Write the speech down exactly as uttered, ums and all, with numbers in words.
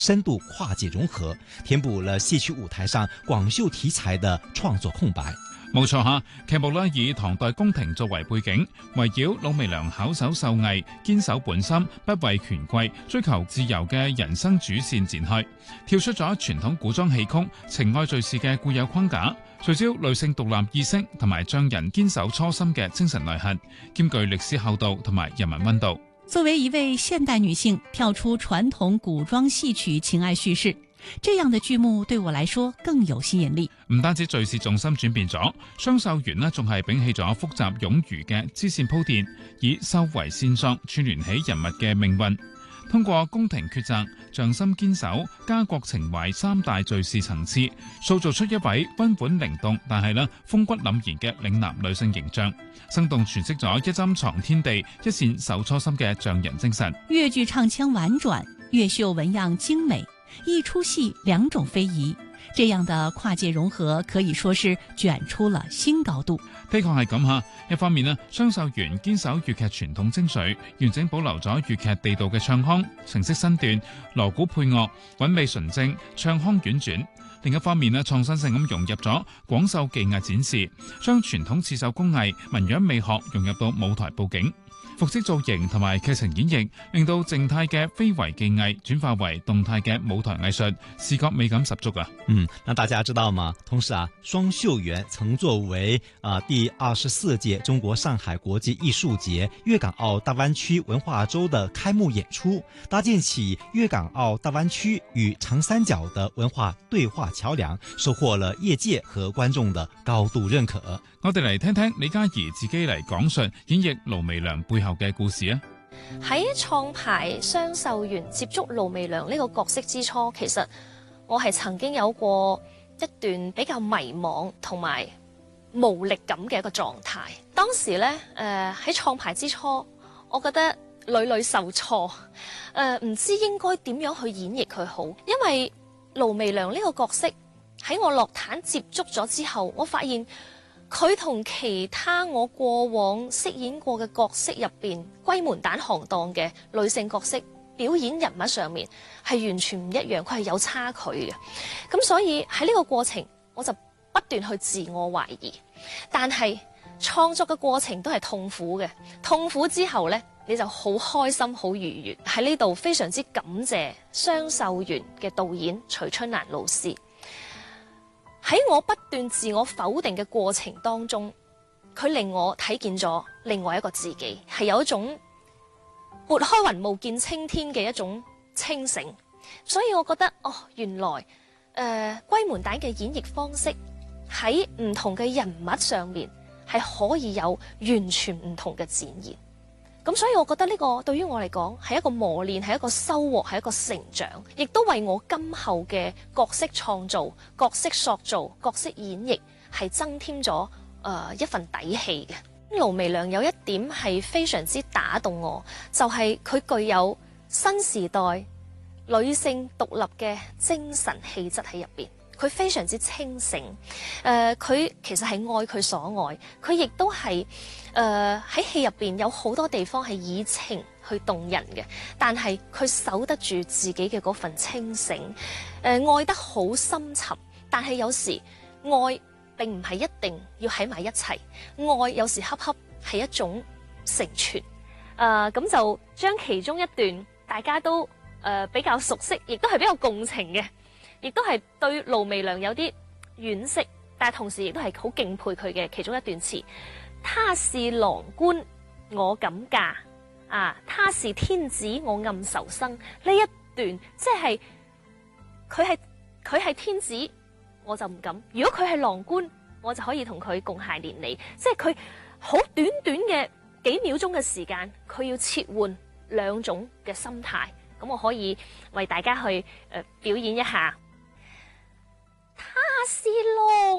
深度跨界融合，填補了戲曲舞台上廣繡題材的創作空白。 冇錯嚇，劇目咧以唐代宮廷作為背景，圍繞魯媚娘巧手秀藝、堅守本心、不畏權貴、追求自由嘅人生主線展開，跳出咗傳統古裝戲曲情愛敘事嘅固有框架，聚焦女性獨立意識同埋匠人堅守初心嘅精神內核，兼具歷史厚度同埋人文溫度。 作為一位現代女性，跳出傳統古裝戲曲情愛敘事，這樣的劇目對我來說更有吸引力。 唔單止敘事重心轉變咗，雙秀媛呢仲係摒棄咗複雜冗餘嘅支線鋪墊，以秀為線索串聯起人物嘅命運。通過宮廷抉擇、匠心堅守、家國情懷三大敘事層次，塑造出一位溫婉靈動但係呢風骨凜然嘅嶺南女性形象，生動詮釋咗一針藏天地、一線守初心嘅匠人精神。 粵劇唱腔婉轉，粵繡紋樣精美，一出戲兩種非遺，這樣的跨界融合可以說是捲出了新高度。 的確係咁吓，一方面呢，雙秀媛堅守粵劇傳統精髓，完整保留咗粵劇地道嘅唱腔、程式身段、鑼鼓配樂，韻味純正，唱腔婉轉。另一方面呢，創新性咁融入咗廣繡技藝展示，將傳統刺繡工藝、紋樣美學融入到舞台佈景。服飾造型同埋劇情演繹，令到靜態嘅非遺技藝轉化為動態嘅舞台藝術，視覺美感十足啊！ 嗯，那大家知道嗎？同時啊，雙秀媛曾作為啊、呃、第二十四屆中國上海國際藝術節粵港澳大灣區文化週的開幕演出，搭建起粵港澳大灣區與長三角的文化對話橋樑，收穫了業界和觀眾的高度認可。 我哋嚟聽聽李嘉怡自己嚟講述演繹盧媚娘背後嘅故事啊！ 喺創排雙秀媛接觸盧媚娘呢個角色之初，其實我係曾經有過一段比較迷茫同埋無力感嘅一個狀態。當時呢，誒喺創排之初，我覺得屢屢受挫，誒、呃、唔知應該點樣去演繹佢好，因為盧媚娘呢個角色喺我落壇接觸咗之後，我發現佢同其他我過往飾演過嘅角色入邊閨門蛋行當嘅女性角色表演人物上面係完全唔一樣，佢係有差距嘅。咁所以喺呢個過程，我就不斷去自我懷疑。但係創作嘅過程都係痛苦嘅，痛苦之後呢，你就好開心、好愉悅。喺呢度非常之感謝雙秀媛嘅導演徐春蘭老師。喺我不斷自我否定嘅過程當中，佢令我睇見咗另外一個自己，係有一種撥開雲霧見青天嘅一種清醒。所以我覺得哦，原來誒閨門蛋嘅演繹方式喺唔同嘅人物上面係可以有完全唔同嘅展現。咁所以我覺得呢個對於我嚟講係一個磨練，係一個收穫，係一個成長，亦都為我今後嘅角色創造、角色塑造、角色演繹係增添咗誒、呃、一份底氣嘅。盧媚娘有一點係非常之打動我，就係、是、佢具有新時代女性獨立嘅精神氣質喺入邊。佢非常之清醒，誒、呃、佢其實係愛佢所愛，佢亦都係誒喺戲入邊有好多地方係以情去動人嘅，但係佢守得住自己嘅嗰份清醒，誒、呃、愛得好深沉，但係有時愛並唔係一定要喺埋一齊，愛有時恰恰係一種成全，誒、呃、咁就將其中一段大家都誒、呃、比較熟悉，亦都係比較共情嘅。亦都係對盧媚娘有啲惋惜，但係同時亦都係好敬佩佢嘅其中一段詞。他是郎官，我敢嫁；啊，他是天子，我暗仇生。呢一段即係佢係佢係天子，我就唔敢；如果佢係郎官，我就可以同佢共諧連理。即係佢好短短嘅幾秒鐘嘅時間，佢要切換兩種嘅心態。咁我可以為大家去誒、呃、表演一下。他是郎